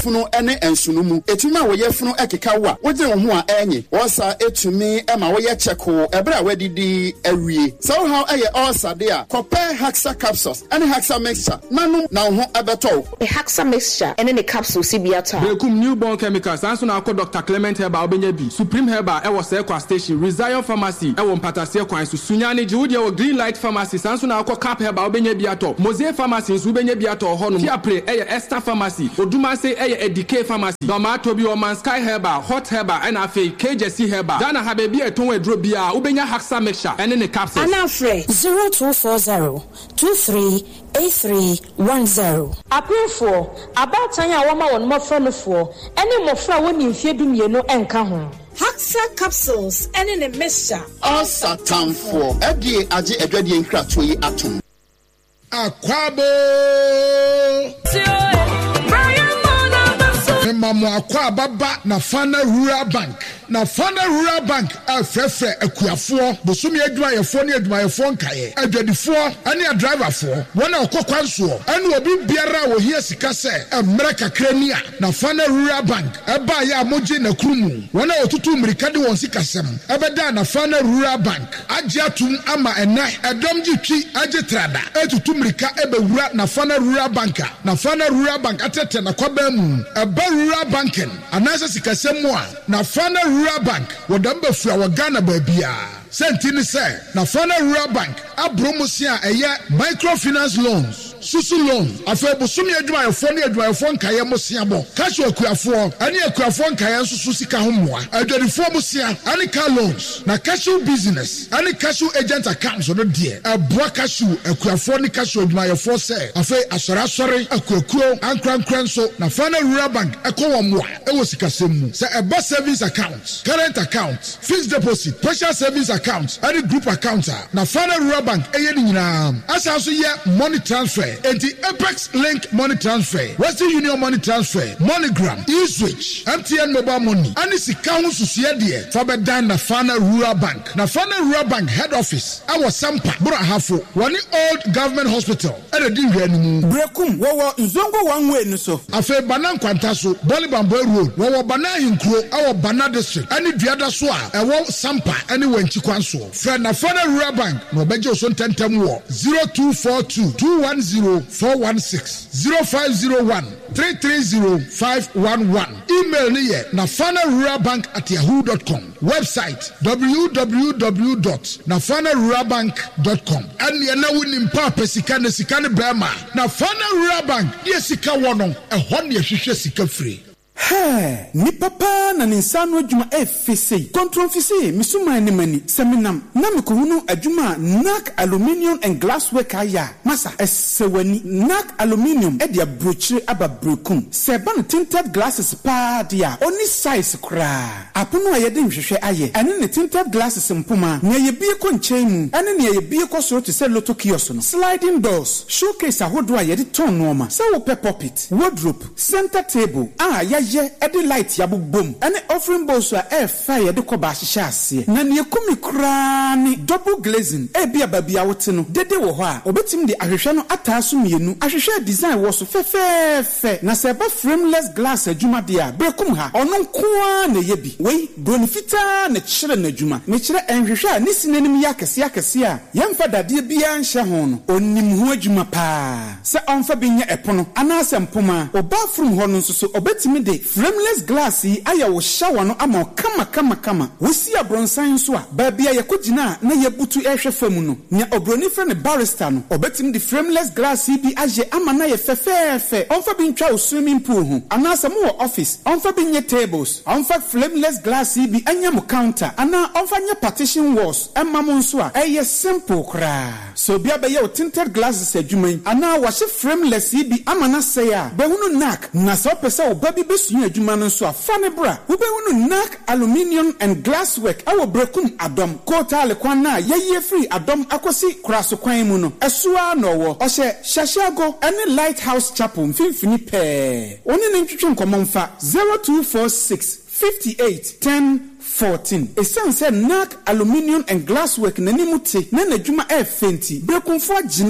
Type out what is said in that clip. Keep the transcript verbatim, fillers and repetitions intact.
funu ene ensunumu etuma wo ye funu ekeka wa wogye wo ho a enye wosa etumi ema wo ye cheko ebra wadidi awie so how eye osa de a compare Haxa capsules and Haxa mixture nanu na ho abeto the Haxa mixture and the capsule sibiata Bekum newborn chemicals anso na akọ Doctor Clement Herbal obenya bi Supreme Herbal e wo Sekwa station Rezion Pharmacy e wo Mpatase kwan so Sunyane Jiwode wo Green Light Pharmacy anso na akọ Cap Herbal obenya bi ato Mose Pharmacy nso obenya bi ato ho no Tiapre e Esther Pharmacy Odumase e Edike Pharmacy Domato bi o Man Sky Herbal Hot Herbal and afi K J C Herbal Dana habebi eton edro bia obenya Haxa mixture and the capsules Ana free zero two four zero two three eight three one zero. Apefo abatan ya woma won mofra no fo ene mofra woni mfiedumie no enka ho Haxa capsules ene ne mixture all satan for edie age edwadie nkrato yi atom Akwabo Mamo akwa baba na Fana Rural Bank na Fana Rural Bank afrefre akuafo bosumi adwuma yefo ne adwuma yefo nkaye adwadifo ane a driverfo wona okokwanso ane obi biara wo hie sika se emre kakrania na Fana Rural Bank eba ya moje na krumu wona otutu mrikade won sikasem ebeda na Fana Rural Bank agye atum ama enai edom gitwi agye trada etutu mrika ebewura na Fana Rural Bank na Fana Rural Bank atete na kwaba mu eba Rural Banking anasa sikasem mo a na Fana Rural Bank wodamba fua wa Ghana babia sentini say na Fana Rural Bank abromosia eye microfinance loans susu loan afa bosumi adwuma yefo ne adwuma yefo nkaye mosia bo cash akuafo ani akuafo nkaye susu sika homoa adwadifo mosia ani car loans na cash business ani cash agent accounts no de aboa cash akuafo ne cash adwuma yefo say afa asore asore akuakuo ankrankranso na Fana Rural Bank ekowo moa ewo sika semu say eba savings account current account fixed deposit special savings account any group account na Fana Rural Bank eye ni nyina asa so ye money transfer and the Apex Link money transfer, Western Union money transfer, MoneyGram, eSwitch, M T N mobile money, and it's account society for bedan na Fana Rural Bank. Na Fana Rural Bank head office, our Sampa, Bura Hafo, one old government hospital, and a dingy Brekum, Wawa, Zongo one way, no so. Afe Banan Quantaso, Bolibambo Road, Wawa Banan Hinkro, our Bana district, any Viada Swa, a Waw Sampa, anywhere in Chikwanso. Friend na Fana Rural Bank, no Bejo Son Tentem War, zero two four two two one zero four one six zero five zero one three three zero five one one. Email me na fana rural bank at yahoo dot com. Website w w w dot nafana rural bank dot com. And ya na wini mpa pesika ne sika ne brema. Na Fana Rural Bank ye sika wono e hon ye hwehwe sika free. Hey, ni papa na ninsano adwuma e fisi. Kontrol fisi misuma ni mani seminam. Na mekuhunu adwuma N A C Aluminium and Glasswork aya. Masa esewani N A C Aluminium e dia brochire aba brokum. Seba no tinted glasses pa dia. Oni size kra. Apono ayede nhwehwe aye. Ene ne tinted glasses mpoma. Na ye bie ko nchen. Ene ne ye bie ko so to se loto kiosk no. Sliding doors, showcase ahodo ayede ton no ma. Se wo pe puppet, wardrobe, center table. Ah ya ye edi light ya bubom ene offering bowls a air fire de koba hihye ase na ne kumi kra ni double glazing e bia babia wote no dede wo ho a obetim de ahwehwe no ataaso mienu ahwehwe design wo so fefefe na se ba frameless glass adwuma de a brekum ha ono nkoa na ye bi wei bonifita na kyere na adwuma me kyere enhwehwe a ni sinanim ya kese akese a yemfa dade bia nhye ho no onim ho adwuma pa se onfa binya epono ana sempoma oba from ho no nso so obetimi de frameless glass yi aya wo shower no ama kama kama kama wosi abronsan so a baabia yakogina na yabutu ehwe famu no nya obroni fra ne barrister no obetim di frameless glass yi bi age ama na ye fefefe onfa bi ntwa swimming pool ho anasa mo office onfa bi nye tables onfa frameless glass yi bi anya mo counter ana onfa nye partition walls emma mo nso a eye simple kra so bia be ye tinted glasses adwuman ana wa she frameless yi bi ama na say a be hunu N A C na so pese o babi besu adwuma no so afane bra wo be hunu N A C Aluminium and Glasswork awo brekum adom kotale kwan na ye free adom akosi kraso kwan mu no esua no wo ohye shashago any Lighthouse Chapel mfimfini pe oni ne ntwetwe nkomomfa zero two four six fifty-eight ten fourteen. Esan se N A C Aluminium and Glasswork nanimuti na nadwuma e fenti brekum fo agina